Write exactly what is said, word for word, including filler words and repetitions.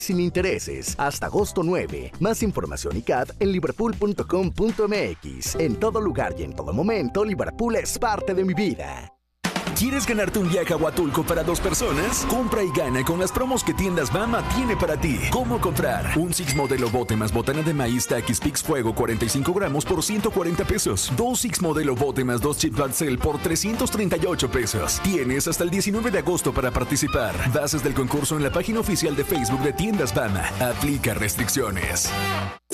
sin intereses hasta agosto nueve. Más información y C A T en liverpool punto com punto m x. En todo lugar y en todo momento, Liverpool es parte de mi vida. ¿Quieres ganarte un viaje a Huatulco para dos personas? Compra y gana con las promos que Tiendas Bama tiene para ti. ¿Cómo comprar? Un Six modelo bote más botana de maíz Takis Pix Fuego cuarenta y cinco gramos por ciento cuarenta pesos. Dos Six modelo bote más dos chips Barcel por trescientos treinta y ocho pesos. Tienes hasta el diecinueve de agosto para participar. Bases del concurso en la página oficial de Facebook de Tiendas Bama. Aplica restricciones.